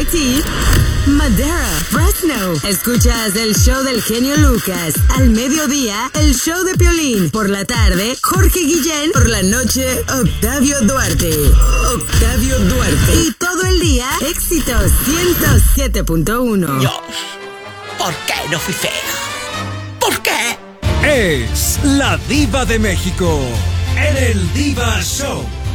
ti, Madera, Fresno. Escuchas el show del genio Lucas. Al mediodía, el show de Piolín. Por la tarde, Jorge Guillén. Por la noche, Octavio Duarte. Octavio Duarte. Y todo el día, éxitos 107.1. Dios, ¿por qué no fui fea? ¿Por qué? Es la Diva de México en el Diva Show.